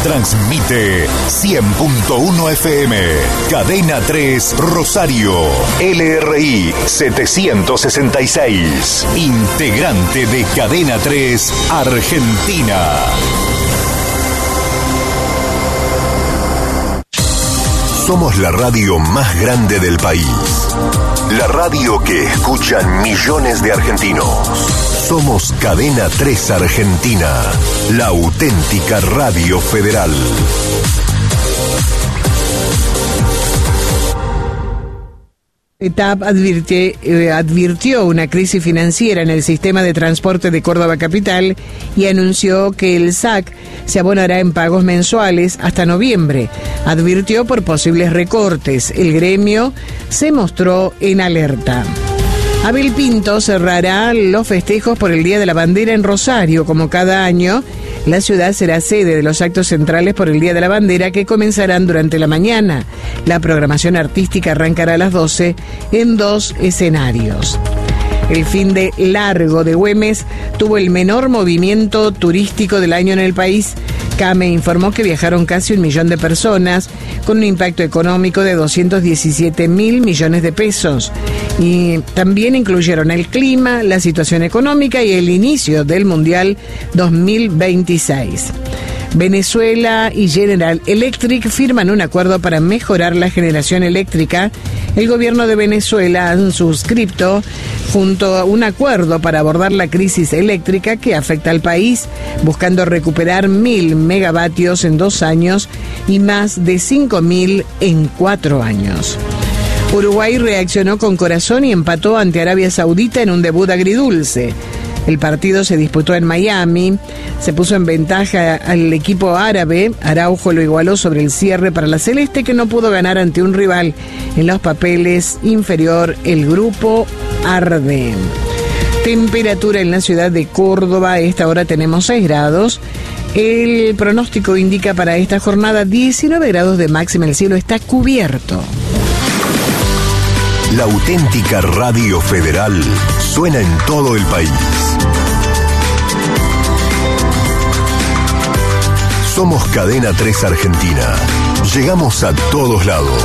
Transmite 100.1 FM. Cadena 3 Rosario. LRI 766. Integrante de Cadena 3 Argentina. Somos la radio más grande del país. La radio que escuchan millones de argentinos. Somos Cadena 3 Argentina, la auténtica radio federal. ETAP advirtió una crisis financiera en el sistema de transporte de Córdoba Capital y anunció que el SAC se abonará en pagos mensuales hasta noviembre. Advirtió por posibles recortes. El gremio se mostró en alerta. Abel Pinto cerrará los festejos por el Día de la Bandera en Rosario. Como cada año, la ciudad será sede de los actos centrales por el Día de la Bandera que comenzarán durante la mañana. La programación artística arrancará a las 12 en 2 escenarios. El fin de largo de Güemes tuvo el menor movimiento turístico del año en el país. CAME informó que viajaron casi 1 millón de personas, con un impacto económico de 217.000 millones de pesos. Y también incluyeron el clima, la situación económica y el inicio del Mundial 2026. Venezuela y General Electric firman un acuerdo para mejorar la generación eléctrica. El gobierno de Venezuela han suscrito junto a un acuerdo para abordar la crisis eléctrica que afecta al país, buscando recuperar 1.000 megavatios en 2 años y más de 5.000 en 4 años. Uruguay reaccionó con corazón y empató ante Arabia Saudita en un debut agridulce. El partido se disputó en Miami, se puso en ventaja al equipo árabe. Araujo lo igualó sobre el cierre para la celeste, que no pudo ganar ante un rival en los papeles inferior, el grupo Arde. Temperatura en la ciudad de Córdoba, a esta hora tenemos 6 grados. El pronóstico indica para esta jornada 19 grados de máxima, el cielo está cubierto. La auténtica radio federal suena en todo el país. Somos Cadena 3 Argentina. Llegamos a todos lados.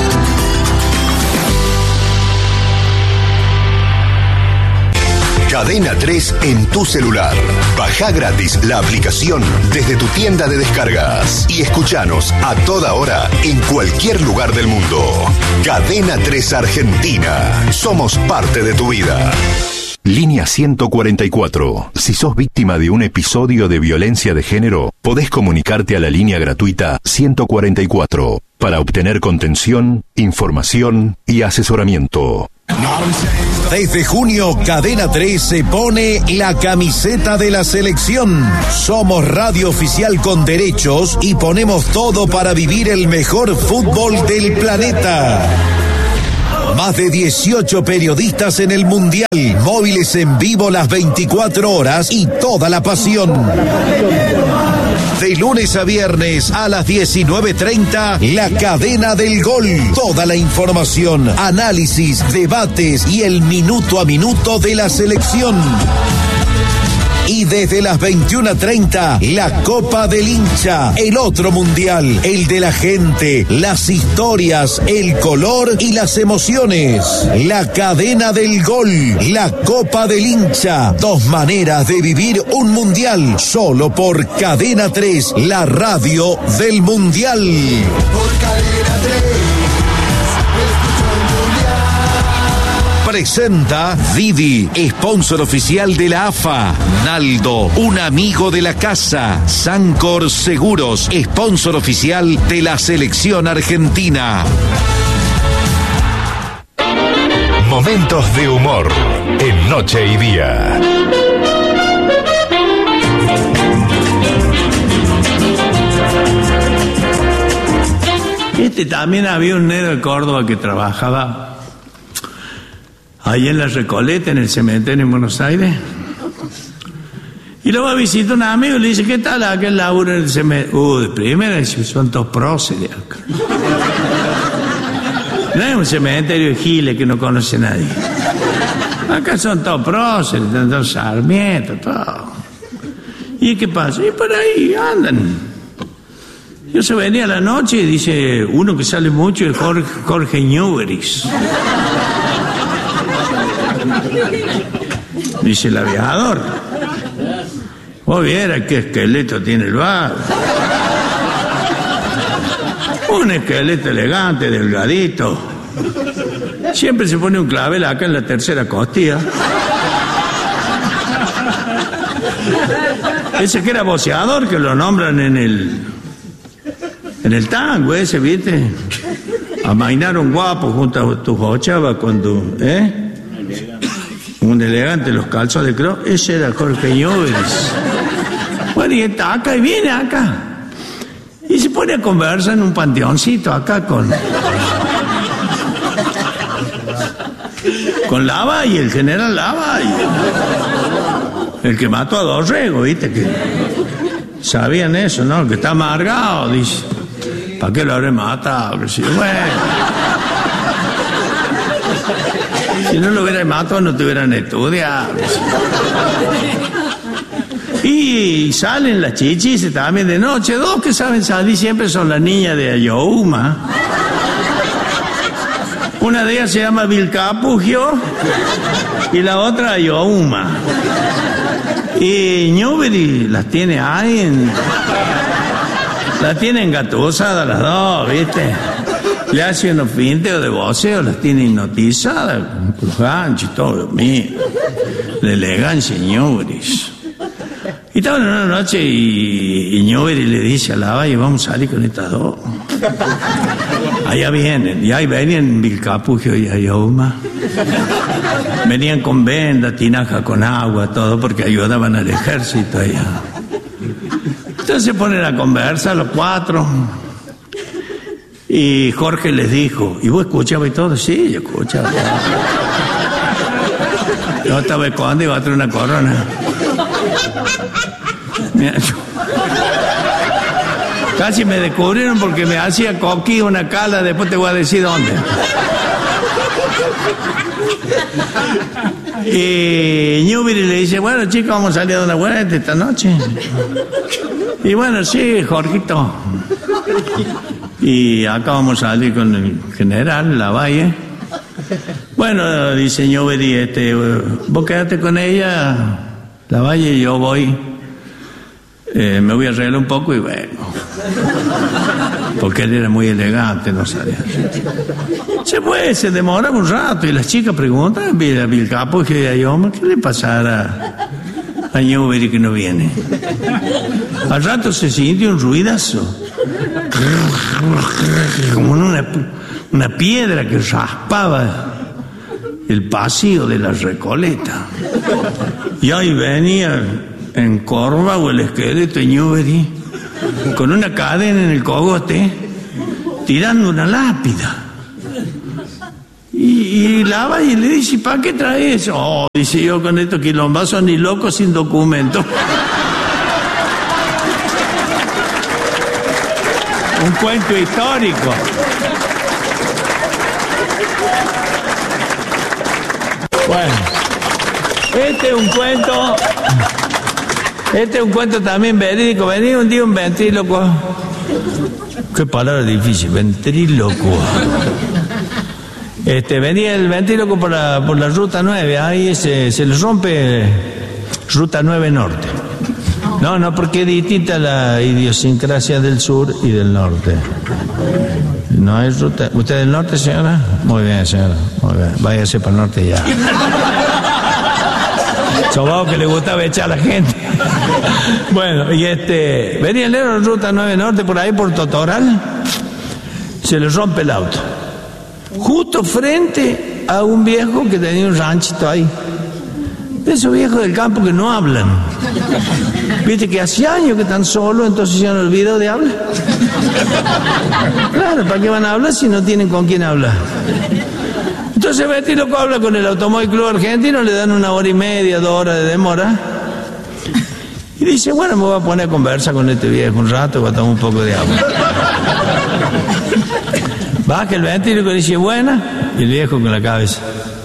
Cadena 3 en tu celular. Bajá gratis la aplicación desde tu tienda de descargas y escuchanos a toda hora en cualquier lugar del mundo. Cadena 3 Argentina. Somos parte de tu vida. Línea 144. Si sos víctima de un episodio de violencia de género, podés comunicarte a la línea gratuita 144 para obtener contención, información y asesoramiento. Desde junio, Cadena 3 se pone la camiseta de la selección. Somos radio oficial con derechos y ponemos todo para vivir el mejor fútbol del planeta. Más de 18 periodistas en el Mundial, móviles en vivo las 24 horas y toda la pasión. De lunes a viernes a las 19:30, la cadena del gol. Toda la información, análisis, debates y el minuto a minuto de la selección. Y desde las 21:30, la Copa del Hincha, el otro mundial, el de la gente, las historias, el color y las emociones. La cadena del gol, la Copa del Hincha, 2 maneras de vivir un mundial, solo por Cadena 3, la radio del mundial. Por Cadena 3. Presenta Didi, sponsor oficial de la AFA. Naldo, un amigo de la casa. Sancor Seguros, sponsor oficial de la selección argentina. Momentos de humor en Noche y Día. También había un negro de Córdoba que trabajaba ahí en la Recoleta, en el cementerio en Buenos Aires. Y luego visita un amigo y le dice, ¿qué tal aquel laburo en el cementerio? De primera, son todos próceres acá. No es un cementerio de giles que no conoce nadie. Acá son todos próceres, todos Sarmiento, todo. ¿Y qué pasa? Y por ahí andan. Yo se venía a la noche y dice, uno que sale mucho es Jorge Newberis. Dice el aviador. Vos vieras qué esqueleto tiene el bar. Un esqueleto elegante, delgadito. Siempre se pone un clavel acá en la tercera costilla. Ese que era boceador, que lo nombran en el tango ese, ¿viste? Amainaron guapo junto a tu jochaba cuando, un elegante, los calzos de croc. Ese era Jorge Newberis. Bueno, y está acá y viene acá. Y se pone a conversar en un panteoncito acá con Lavalle, el general Lavalle. El que mató a Dorrego, ¿viste? Que sabían eso, ¿no? El que está amargado, dice. ¿Para qué lo habré matado? Que si, bueno. Si no lo hubieran matado, no te hubieran estudiado. Y salen las chichis también de noche. Dos que saben salir siempre son las niñas de Ayohuma. Una de ellas se llama Vilcapugio y la otra Ayohuma. Y Newbery las tiene ahí las tiene engatusadas las dos, ¿viste? Le hace unos finteos de voceo, las tiene hipnotizadas, los ganchos y todo, mío. La elegancia Newbery. Y estaban en una noche y Newbery le dice a Lavalle, vamos a salir con estas dos. Allá vienen, y ahí venían Vilcapugio y Ayohuma. Venían con venda, tinaja con agua, todo, porque ayudaban al ejército allá. Entonces se ponen a conversar los cuatro. Y Jorge les dijo, ¿y vos escuchabas y todo? Sí, yo escuchaba. Yo estaba escondido y iba a traer una corona. Mira, casi me descubrieron porque me hacía coquí una cala, después te voy a decir dónde. Y Newbery le dice, bueno chicos, vamos a salir a dar una vuelta esta noche. Y bueno, sí, Jorgito. Y acá vamos a salir con el general Lavalle. Bueno, dice Newbery, vos quedate con ella, Lavalle, y yo voy. Me voy a arreglar un poco y vengo. Porque él era muy elegante, no sabía. Se demoraba un rato y las chicas preguntan a Vilcapugio y a Ayohuma, ¿qué le pasará a Newbery que no viene? Al rato se sintió un ruidazo, como una piedra que raspaba el pasillo de la Recoleta. Y ahí venía en corva o el esqueleto de Newbery con una cadena en el cogote tirando una lápida. Y Lavalle le dice, ¿para qué trae eso? Oh, dice, yo con estos quilombazos ni loco sin documento. Un cuento histórico. Bueno, este es un cuento también verídico. Venía un día un ventrílocuo. Qué palabra difícil, ventrílocuo. Venía el ventrílocuo por la ruta 9, ahí se le rompe ruta 9 norte. No, porque es distinta la idiosincrasia del sur y del norte. No hay ruta. ¿Usted del norte, señora? Muy bien, señora. Muy bien. Váyase para el norte ya. Sobao que le gustaba echar a la gente. Bueno, y venía el héroe ruta 9 norte, por ahí por Totoral. Se le rompe el auto. Justo frente a un viejo que tenía un ranchito ahí. De esos viejos del campo que no hablan. Viste que hace años que están solos, entonces se han olvidado de hablar. Claro, ¿para qué van a hablar si no tienen con quién hablar? Entonces Ventrílocuo habla con el Automóvil Club Argentino, le dan 1 hora y media, 2 horas de demora. Y dice, bueno, me voy a poner a conversar con este viejo un rato, voy a tomar un poco de agua. Baja el Ventrílocuo y dice, buena, y el viejo con la cabeza.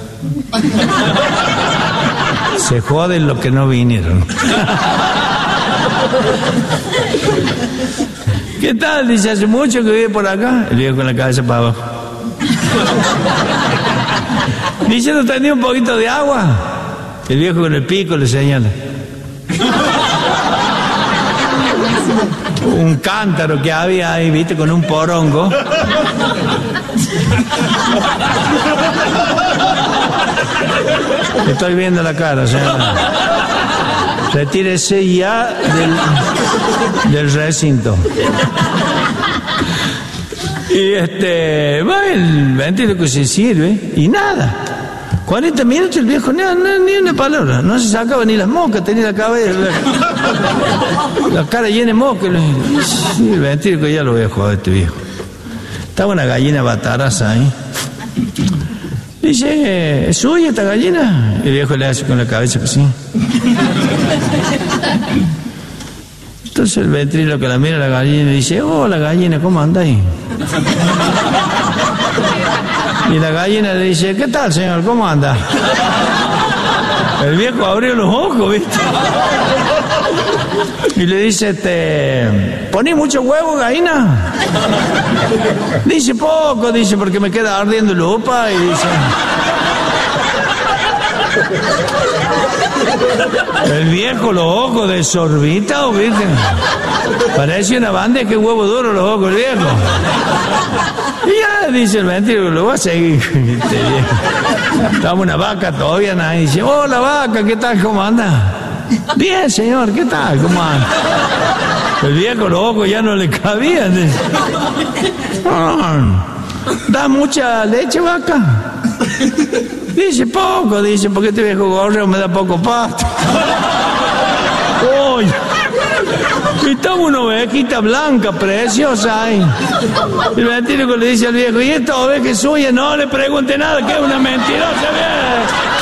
Se joden los que no vinieron. ¿Qué tal? Dice, hace mucho que vive por acá. El viejo con la cabeza para abajo. Dice, ¿no tenía un poquito de agua? El viejo con el pico le señala. Un cántaro que había ahí, viste, con un porongo. Estoy viendo la cara, señora. Retírese ya del recinto. Y va el ventríloco se sirve y nada. 40 minutos el viejo, ni una palabra. No se sacaba ni las moscas, tenía la cabeza, la cara llena de moscas. Sí, el ventríloco ya lo voy a joder este viejo. Estaba una gallina bataraza ahí. Dice, ¿es suya esta gallina? El viejo le hace con la cabeza así. Entonces el ventríloco la mira a la gallina y dice, oh, la gallina, ¿cómo andáis? Y la gallina le dice, ¿qué tal, señor? ¿Cómo anda? El viejo abrió los ojos, ¿viste? Y le dice, ¿poní mucho huevo, gallina? Dice, poco, dice, porque me queda ardiendo el upa. Y dice... El viejo, los ojos desorbitados, ¿viste? Parece una banda que huevo duro los ojos del viejo. Y ya, dice el ventríloco, lo voy a seguir. Estamos una vaca todavía, nadie dice, hola vaca, ¿qué tal? ¿Cómo anda? Bien, señor, ¿qué tal? ¿Cómo anda? El viejo, los ojos ya no le cabían. ¿Da mucha leche, vaca? Dice, poco, dice, porque este viejo gorreo me da poco pasto. ¡Uy! Y toma una ovejita blanca, preciosa ahí. El ventríloco le dice al viejo, ¿y esta oveja es suya? No le pregunte nada, que es una mentirosa, vieja.